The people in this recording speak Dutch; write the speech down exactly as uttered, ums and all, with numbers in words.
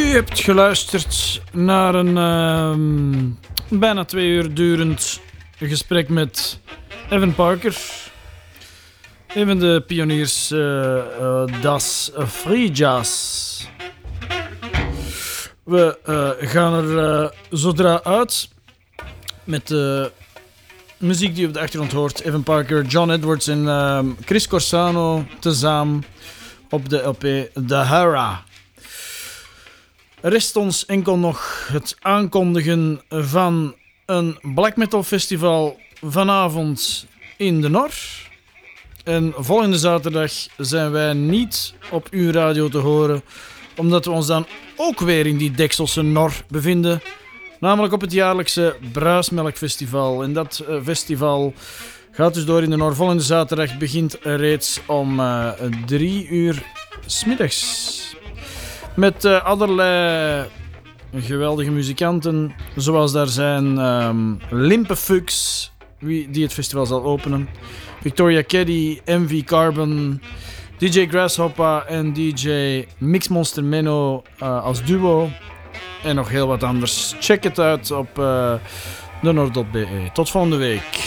U hebt geluisterd naar een uh, bijna twee uur durend gesprek met Evan Parker. Een van de pioniers uh, uh, das Free Jazz. We uh, gaan er uh, zodra uit met de muziek die je op de achtergrond hoort. Evan Parker, John Edwards en uh, Chris Corsano tezamen op de L P The Hara. Rest ons enkel nog het aankondigen van een black metal festival vanavond in de Nor. En volgende zaterdag zijn wij niet op uw radio te horen, omdat we ons dan ook weer in die Dekselse Nor bevinden. Namelijk op het jaarlijkse Bruismelkfestival. En dat uh, festival gaat dus door in de Nor. Volgende zaterdag begint reeds om uh, drie uur 's middags. Met uh, allerlei geweldige muzikanten, zoals daar zijn um, Limpefux, wie, die het festival zal openen. Victoria Caddy, M V Carbon, D J Grasshopper en D J Mixmonster Menno uh, als duo. En nog heel wat anders. Check het uit op uh, de noord punt be. Tot volgende week.